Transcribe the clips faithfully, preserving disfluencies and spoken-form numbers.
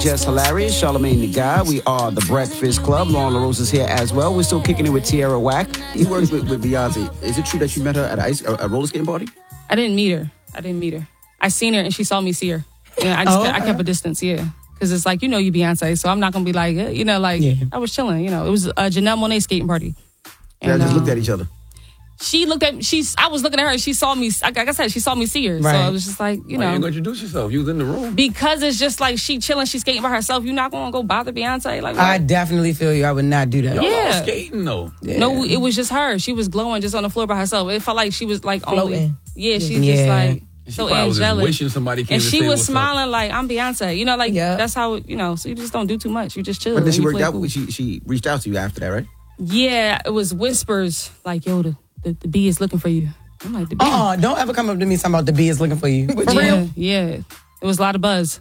Just Hilarious, Charlamagne the Guy. We are The Breakfast Club. Lauren LaRose is here as well. We're still kicking it with Tierra Whack. He works with, with Beyonce. Is it true that you met her at a, ice, a, a roller skating party? I didn't meet her. I didn't meet her. I seen her and she saw me see her. And I just Oh, I kept a distance, yeah. Because it's like, you know, you Beyonce, so I'm not going to be like, eh, you know, like, Yeah. I was chilling, you know. It was a Janelle Monáe skating party. And And, just um, looked at each other. She looked at she's. I was looking at her. She saw me. Like I said, she saw me see her. So Right. I was just like, you Why know, you ain't gonna introduce yourself? You was in the room. because it's just like she chilling, she skating by herself. You're not gonna go bother Beyonce. Like, I what? definitely feel you. I would not do that. Y'all all Yeah. skating though. No, it was just her. She was glowing just on the floor by herself. It felt like she was like only. Floating. Yeah, she's Yeah. just like She so probably was just angelic. wishing somebody came And to she say was what's up. smiling like I'm Beyonce. You know, like Yeah. that's how you know. So you just don't do too much. You just chill. But then and she you worked play out. cool. She she reached out to you after that, right? Yeah, it was whispers like, "Yo, the the, the bee is looking for you." I'm like, "The bee." Uh-uh, don't ever come up to me talking about the bee is looking for you. For yeah, real? yeah. It was a lot of buzz.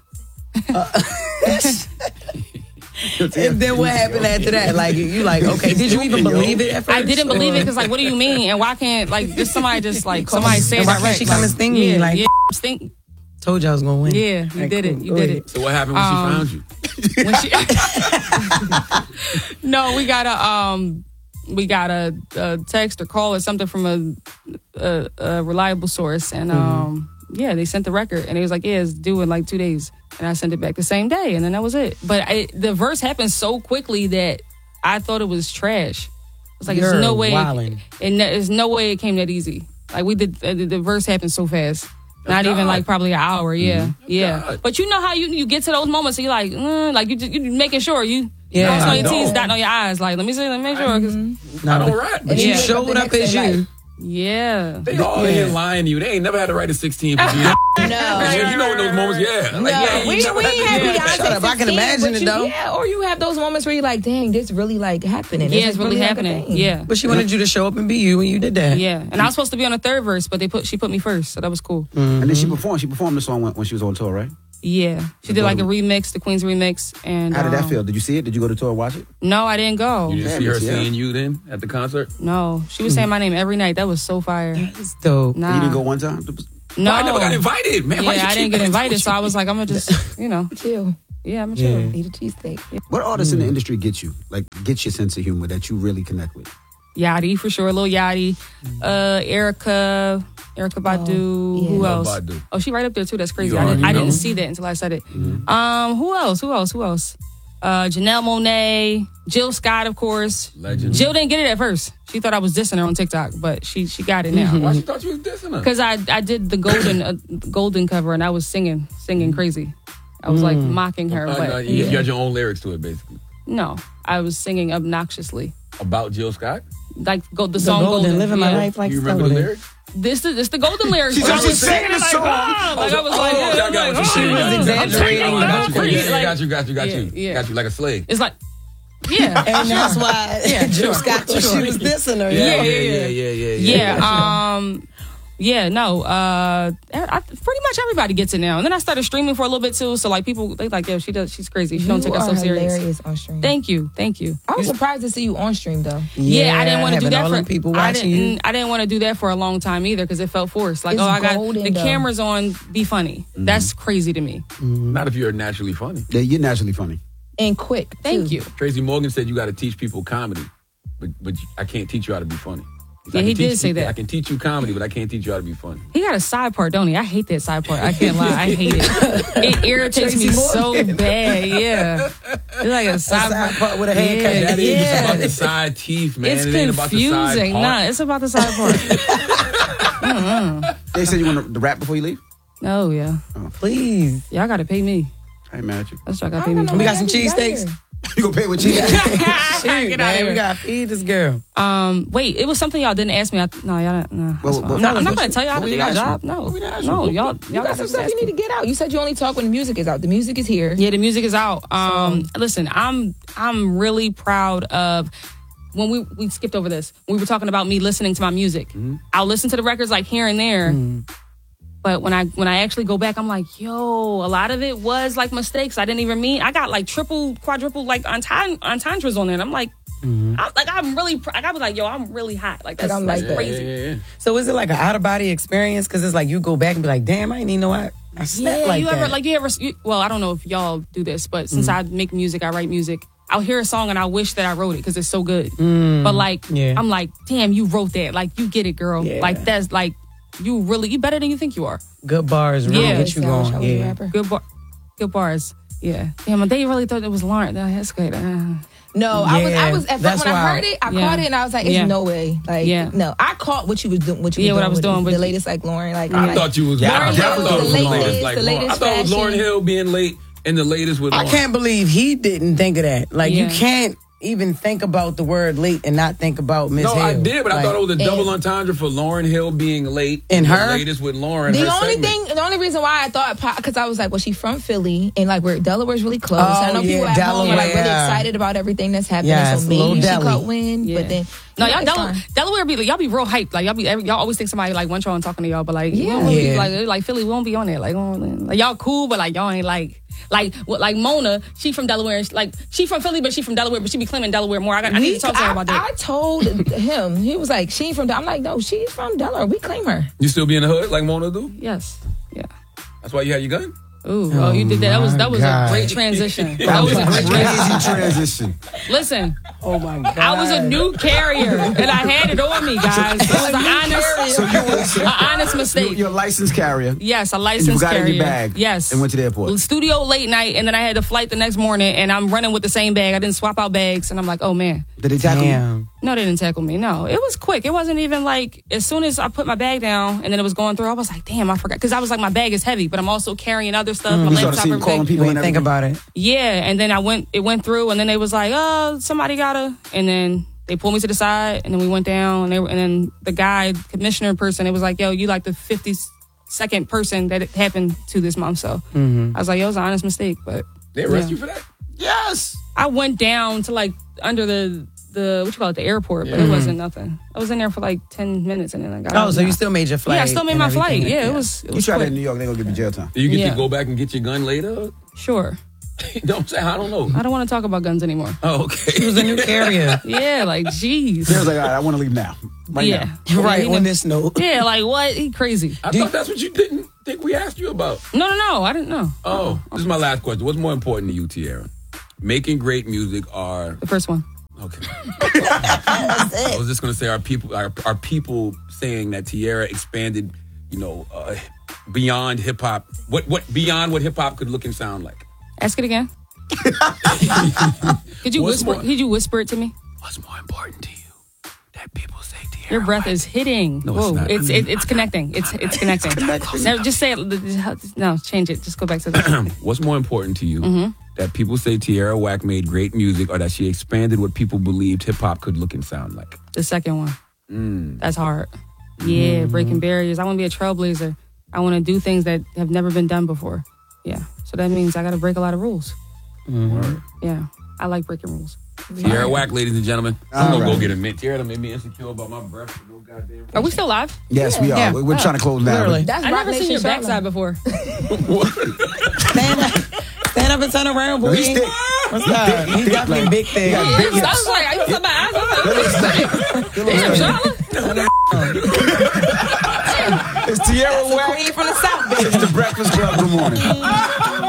And then what happened after that? Like, you like, okay, did you even believe it at first? I didn't believe it Or- because, like, what do you mean? And why can't, like, just somebody just, like, somebody say And why that can't she come and sting me? Yeah, Like- yeah, stink. Told you I was going to win. Yeah, you Like, did cool, it. You go did ahead. it. So what happened when Um, she found you? When she, no, we got a, um, we got a, a text or call or something from a, a, a reliable source. And, um, yeah, they sent the record. And it was like, yeah, it's due in, like, two days. And I sent it back the same day. And then that was it. But I, the verse happened so quickly that I thought it was trash. It's like, You're there's no way. wildin'. And there's no way it came that easy. Like we did, uh, the, the verse happened so fast. Not God. even like probably an hour. Yeah, yeah. God. But you know how you you get to those moments, and you're like, mm, like you you making sure you Yeah, crossing I on your know. T's, dotting on your eyes. Like, let me see, let me make sure. 'cause- I don't rap. But Yeah. you showed up as you. yeah, They all in here lying to you. They ain't never had to write a sixteen for you. No. Yeah, you know in those moments, yeah. Like, yeah, you we, never we had to ain't do had that. Beyonce Shut up, I can sixteen, imagine but it, you- though. Yeah, or you have those moments where you're like, dang, this really like happening. yeah, This it's is really like a happening. thing. Yeah, But she wanted you to show up and be you, and you did that. yeah. And I was supposed to be on the third verse, but they put she put me first, so that was cool. And then she performed. She performed the song when, when she was on tour, right? Yeah, she did like a remix, the Queen's remix, and How did that um, feel? Did you see it? Did you go to tour and watch it? No, I didn't go. You didn't Yeah, see her but yeah. seeing you then at the concert? No, she was saying my name every night. That was so fire. It's dope. Nah, You didn't go one time? no, I never got invited, man. Yeah, Why you I keep didn't get that? invited, so I was like, I'm gonna just, you know, Chill. yeah, I'm gonna chill. Yeah. Eat a cheesesteak. What artists in the industry get you? Like, get your sense of humor that you really connect with? Yachty for sure, Lil Yachty, uh, Erica, Erica Badu. yeah. Who Love else? Badu. Oh, she right up there too. That's crazy. You I didn't, I already didn't know. see that until I said it. Um, who else? Who else? Who else? Uh, Janelle Monáe, Jill Scott, of course. Legend. Jill didn't get it at first. She thought I was dissing her on TikTok, but she she got it now. Why she thought you was dissing her? Because I I did the golden uh, golden cover and I was singing singing crazy. I was like mocking her, Uh, but no, you, yeah. you had your own lyrics to it, basically. no, I was singing obnoxiously. About Jill Scott? Like go, the The song golden, Golden. living my yeah. life like you remember the stolen. lyrics? This is this the golden lyrics. She but I said was she's singing singing the like, song. ah, like I was Oh, like, I yeah, got like, what you oh, said. yeah. She was I'm exaggerating taking the the vocal. vocals. Yeah, Like, got you, got you, got Yeah, you. yeah. Got you like a slave. It's like, yeah, And that's why Yeah, Jill sure, Scott thought sure. she was dissing her. Yeah, Yeah, yeah, yeah, yeah, yeah, yeah. yeah. Um, yeah, no. Uh, I, I- pretty much everybody gets it now. And then I started streaming for a little bit too. So like people, they like, yo, she does, she's crazy. She don't take You herself are serious. hilarious on stream. Thank you, thank you. I was surprised to see you on stream though. Yeah, I didn't want to do having that all for them people I watching didn't. you. I didn't want to do that for a long time either because it felt forced. Like, It's oh, I got golden, the though. cameras on. Be funny. That's crazy to me. Not if you're naturally funny. Yeah, you're naturally funny. And quick. Thank too. you. Tracy Morgan said you got to teach people comedy, but but I can't teach you how to be funny. Yeah, I can he did teach say you- that. I can teach you comedy, but I can't teach you how to be funny. He got a side part, don't he? I hate that side part. I can't lie. I hate it. It irritates me so bad. Yeah, it's like a side, Side part with a haircut. Yeah, That is yeah. it's about the side teeth, man. It's it ain't about the side confusing. part. Nah, it's about the side part. They said you want to rap before you leave? Oh yeah, Please. y'all got to pay me. I ain't mad at you. That's what I got I to pay don't me. know We For. got some what happened. cheesesteaks. Got You gonna pay with cheese? Shoot, Get out man, of we here. gotta feed this girl. Um, wait, it was something y'all didn't ask me. I, no, y'all don't. No, Well, that's fine. well, I'm not, I'm what not you- going to tell y'all how what to we do your asked you? job. No, What we asked you? no, y'all, y'all You got some to stuff ask you me. need to get out. You said you only talk when the music is out. The music is here. Yeah, the music is out. Um, listen, I'm I'm really proud of when we we skipped over this. We were talking about me listening to my music. I'll listen to the records like here and there. But when I when I actually go back, I'm like, yo, a lot of it was like mistakes. I didn't even mean. I got like triple, quadruple, like entend- entendres on there. And I'm like, I'm, like I'm really. pr- Like I was like, yo, I'm really hot. Like that's, I'm that's like Yeah, that. crazy. yeah, yeah, yeah. So is it like an out of body experience? Because it's like you go back and be like, damn, I didn't even know I I snap Yeah, like you that. ever like you ever? You, well, I don't know if y'all do this, but since I make music, I write music. I'll hear a song and I wish that I wrote it because it's so good. But like, yeah. I'm like, damn, you wrote that. Like, you get it, girl. Yeah. Like that's like, you really, you better than you think you are. Good bars really Yeah. get you Yeah, I wish I going. was a Yeah. rapper. Good bar, good bars. Yeah. Damn, they really thought it was Lauren. Uh, That's good. Uh, No, I was. I was. At that's first, when I why- heard it, I Yeah. caught it, and I was like, "It's Yeah. no way!" Like, Yeah. no, I caught what you was doing. What you Yeah, was what I doing was with doing, the, but- the latest, like Lauren. Like, I like, thought you was. Yeah, I Lauren thought Hill, it was the Lauren. latest- Like the Lauren. I latest thought it was Lauren fashion. Hill being late and the latest with I Lauren. can't believe he didn't think of that. Like you Yeah. can't even think about the word late and not think about Miss No, Hill. I did, but I Like, thought it was a double and- entendre for Lauren Hill being late And the her? latest with Lauren. the her only segment. thing, the only reason why I thought, because I was like, well, she's from Philly, and like where Delaware's really close. Oh, I know yeah, people at home are like really Delaware. excited about everything that's happening. Yes, so little maybe she Deli. caught wind, Yeah. but then No, yeah, y'all it's Delaware, fine. Delaware be like, y'all be real hyped. Like y'all be every, y'all always think somebody like want y'all and talking to y'all, but like we Yeah. don't really, Yeah. like like Philly, we won't be on there. Like, we don't- like y'all cool, but like y'all ain't like like what like Mona. She from Delaware. and she- Like she from Philly, but she from Delaware. But she be claiming Delaware more. I, got, I need to talk to her I, about that. I told him, he was like, she ain't from. Del-" I'm like, no, she's from Delaware. We claim her. You still be in the hood like Mona do? yes. Yeah. That's why you had your gun? Ooh, oh, you did that. That was that was God. a great transition. That That was was a a great transition. crazy transition. Listen, Oh my god. I was a new carrier and I had it on me, guys. It was an honest, So you was an honest mistake. you're a licensed carrier. Yes, a And licensed you forgot it carrier. in your bag. Yes, And went to the airport. Studio late night, and then I had a flight the next morning, and I'm running with the same bag. I didn't swap out bags, and I'm like, oh man. Did they tackle you? Damn. No, they didn't tackle me. No, it was quick. It wasn't even like as soon as I put my bag down, and then it was going through. I was like, damn, I forgot because I was like, my bag is heavy, but I'm also carrying other stuff. My You started laptop, seeing calling everything. people You and ain't think everything. about it. Yeah, and then I went. It went through, and then they was like, "Oh, somebody gotta." And then they pulled me to the side, and then we went down, and they were, and then the guy, commissioner person, it was like, "Yo, you like the fifty-second person that it happened to this month." So I was like, "Yo, it was an honest mistake," but They arrest Yeah. you for that? Yes. I went down to like under the the what you call it, the airport, but it wasn't nothing. I was in there for like ten minutes, and then I got Oh, out. so you still made your flight? Yeah, I still made and my everything. flight. Yeah, it was. It You was try that quick. in New York, they're gonna give you jail time. Do you get Yeah. to go back and get your gun later? Sure. Don't say, I don't know. I don't want to talk about guns anymore. Oh, okay. He was a new carrier. Yeah, like jeez. They was like, all right, I want to leave now. Right Yeah. now. right he on knew- this note. Yeah, like what? He crazy. I thought that's what you didn't think we asked you about. No, no, no. I didn't know. Oh, this is my last question. What's more important to you, Tierra? Making great music or The first one. okay? I was just gonna say, are people are, are people saying that Tierra expanded, you know, uh, beyond hip hop? What what beyond what hip hop could look and sound like? Ask it again. Could you What's whisper? more- Could you whisper it to me? What's more important to you? That people say Tierra. Your breath is hitting. No, it's Whoa, not. it's it, it's connecting. It's it's connecting. No, just say it. No, change it. Just go back to the. What's more important to you? Mm-hmm. That people say Tierra Whack made great music, or that she expanded what people believed hip hop could look and sound like? The second one. Mm. That's hard. Yeah, Mm-hmm. breaking barriers. I want to be a trailblazer. I want to do things that have never been done before. Yeah. So that means I got to break a lot of rules. Mm-hmm. Yeah. I like breaking rules. Tierra Whack, ladies and gentlemen. I'm All gonna go right. get a mint. Tierra done made me insecure about my breath. No goddamn. Are we still live? Yes, we are. Yeah. We're trying to close down. Literally. That's I Rock never seen Nation your Charlotte. backside before. Stand up, stand up and turn around, boy. He's thick. What's up? He's definitely big thing. Yeah, I was like, I was my eyes. I was like, damn, Charlotte. It's Tierra Whack. Queen from the South, baby. It's the Breakfast Club. Good morning.